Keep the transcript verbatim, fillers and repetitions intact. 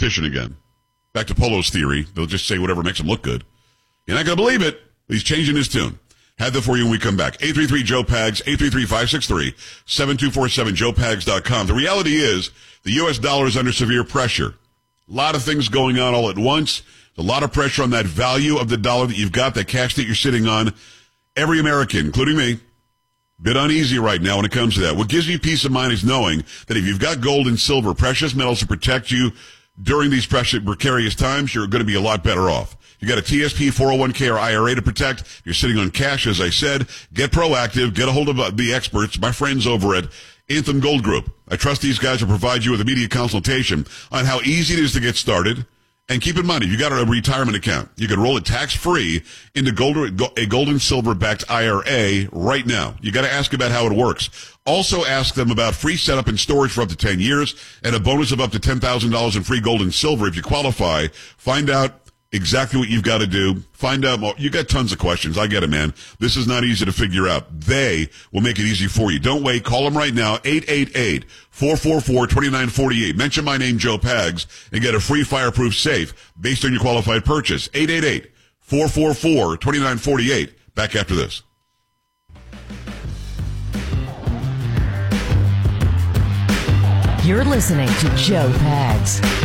competition again. Back to Polo's theory. They'll just say whatever makes them look good. You're not going to believe it. He's changing his tune. Have that for you when we come back. eight three three, Joe Pags, eight three three, five six three, seven two four seven, joe pags dot com. The reality is the U S dollar is under severe pressure. A lot of things going on all at once. A lot of pressure on that value of the dollar that you've got, that cash that you're sitting on. Every American, including me, bit uneasy right now when it comes to that. What gives me peace of mind is knowing that if you've got gold and silver, precious metals to protect you during these precious, precarious times, you're going to be a lot better off. You got a T S P, four oh one k, or I R A to protect. You're sitting on cash, as I said. Get proactive. Get a hold of the experts, my friends over at Anthem Gold Group. I trust these guys will provide you with immediate consultation on how easy it is to get started. And keep in mind, if you got a retirement account, you can roll it tax-free into gold, a gold and silver-backed I R A right now. You got to ask about how it works. Also ask them about free setup and storage for up to ten years and a bonus of up to ten thousand dollars in free gold and silver if you qualify. Find out exactly what you've got to do. Find out more. You got tons of questions. I get it, man. This is not easy to figure out. They will make it easy for you. Don't wait. Call them right now. eight eight eight, four four four, two nine four eight. Mention my name, Joe Pags, and get a free fireproof safe based on your qualified purchase. eight eight eight, four four four, two nine four eight. Back after this. You're listening to Joe Pags.